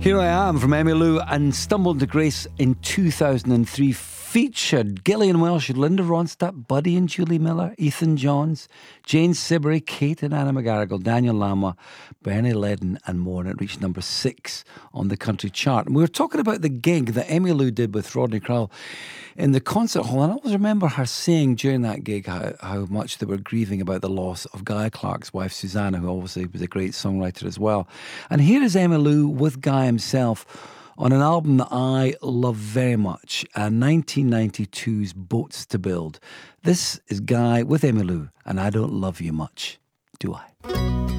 Here I Am from Emmylou and Stumbled to Grace in 2003 featured Gillian Welsh, Linda Ronstadt, Buddy and Julie Miller, Ethan Johns, Jane Siberry, Kate and Anna McGarrigle, Daniel Lama, Bernie Ledden and more, and it reached number 6 on the country chart. And we were talking about the gig that Emmylou did with Rodney Crowell in the concert hall, and I always remember her saying during that gig how much they were grieving about the loss of Guy Clark's wife Susanna, who obviously was a great songwriter as well. And here is Emmylou with Guy himself on an album that I love very much, 1992's Boats to Build. This is Guy with Emmylou, and I Don't Love You Much, Do I?